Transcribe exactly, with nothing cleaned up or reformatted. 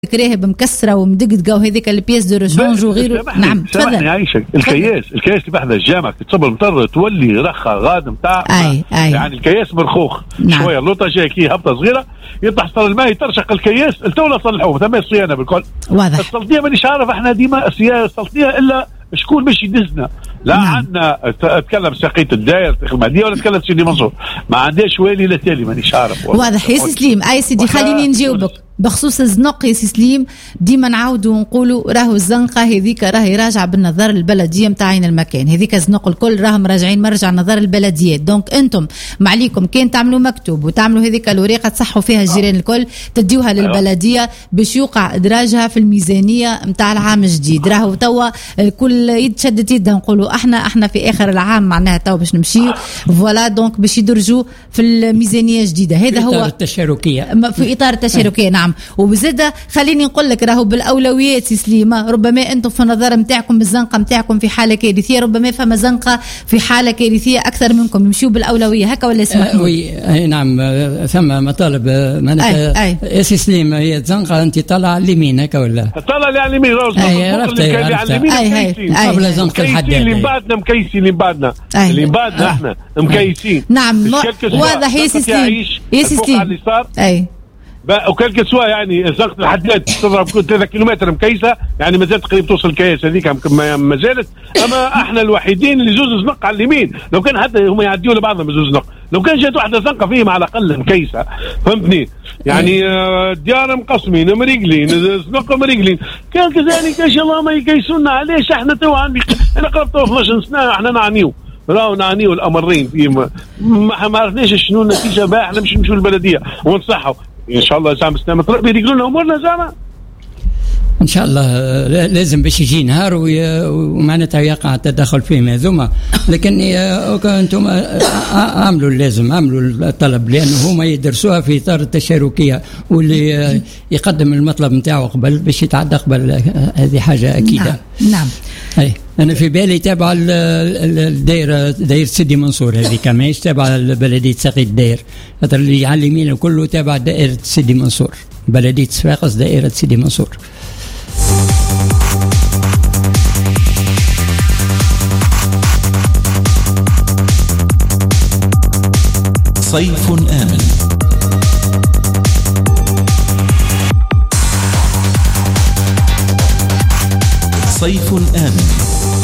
كراهب مكسره ومدقدقه وهذيك البياس دو ريشونج وغيره. نعم تفضل. عايشك الكياس الكياس اللي بحذا الجامع تصب المطر تولي رخه غادم تاع يعني الكياس مرخوخ. نعم. شويه اللوطه جاي كي هبطه صغيره يطلع صار الماء يترشق الكياس التوله صلحوه ثم الصيانه بالكل. واضح. السلطيه مانيش عارف احنا ديما السلطيه الا شكون باش يدزنا. لا. نعم. عندنا اتكلم ساقية الداير المهديه ولا اتكلم سيدي منصور ما عنديش والي لا تالي مانيش عارف. واضح يا سي سليم. اي سيدي خليني نجاوبك بخصوص الزنق يا سي سليم. ديما نعاودوا ونقولوا راهو الزنقه هذيك راهي راجعه بالنظر البلديه نتاع عين المكان. هذيك الزنق الكل راهم راجعين مرجع نظر البلديات. دونك انتم معليكم كان تعملوا مكتوب وتعملوا هذيك الورقه تصحوا فيها الجيران الكل تديوها للبلديه باش يوقع ادراجها في الميزانيه نتاع العام الجديد. راهو توا الكل يتشدد يدها نقولوا احنا احنا في اخر العام معناها توا باش نمشيو فوالا. دونك باش يدرجوا في الميزانيه الجديده. هذا هو في اطار التشاركيه في اطار التشاركيه. نعم. وبزاده خليني نقول لك راهو بالاولويات سي سليمه. ربما انتم في النظر نتاعكم بالزنقه نتاعكم في حاله كارثيه ربما فما زنقه في حاله كارثيه اكثر منكم يمشيو بالاولويه هكا ولا اسمح لي؟ وي اي نعم ثم مطالب معناتها سي سليم. هي الزنقه انت طالعه على اليمين هكا ولا طالعه على اليمين؟ اي عرفتي قبل زنقه الحداد اللي بعدنا مكيسين اللي بعدنا اللي بعدنا احنا مكيسين. نعم واضح يا سي سليم. يا سي سليم اي وكل سوا يعني زنقة الحداد تضرب كل ثلاثة كيلومتر مكيسة يعني ما زالت قريب توصل الكياس هذيك ما زالت. اما احنا الوحيدين اللي زوز زنق على اليمين. لو كان حتى هم يعديوا لبعضهم بزوز زنق لو كان جات واحده زنقه فيهم على الاقل مكيسه فهمتني يعني آه ديار مقسمين مريقلين زنق مريقلين كان كذلك ان شاء الله ما يكيسونا. علاش احنا تو عندي انا قربت اثناش سنه احنا نعنيو راهو نعنيو الامرين في ما, ما عرفناش شنو النتيجه بقى. احنا مش نمشوا البلديه ونصحوا ان شاء الله زعما سلامه ربي يريقلوا لنا امورنا زعما ان شاء الله. لازم باش يجي نهار ومعناتها يقع التدخل فيهم هذوما. لكن انتم عملوا اللازم عملوا الطلب لانه هما يدرسوها في اطار التشاركيه واللي يقدم المطلب نتاعو قبل باش يتعدى قبل هذه حاجه اكيده. نعم, نعم. اي انا في بالي تابع الدائره دايره سيدي منصور هذيك ماهيش تابع بلديه ساقية الداير. خاطر اللي على اليمين كله تابع دائره سيدي منصور بلديه صفاقس دائره سيدي منصور. صيف آمن. صيف آمن